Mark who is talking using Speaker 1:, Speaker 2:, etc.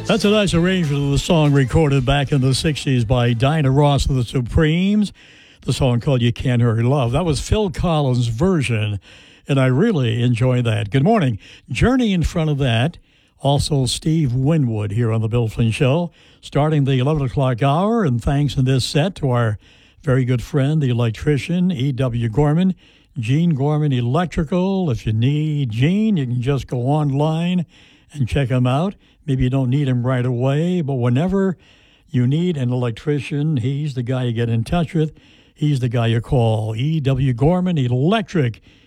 Speaker 1: That's a nice arrangement of the song recorded back in the 60s by Diana Ross of the Supremes. The song called You Can't Hurry Love. That was Phil Collins' version, and I really enjoy that. Good morning. Journey in front of that. Also, Steve Winwood here on The Bill Flynn Show, starting the 11 o'clock hour, and thanks in this set to our very good friend, the electrician, E.W. Gorman, Gene Gorman Electrical. If you need Gene, you can just go online and check him out. Maybe you don't need him right away, but whenever you need an electrician, he's the guy you get in touch with. He's the guy you call. E.W. Gorman Electric.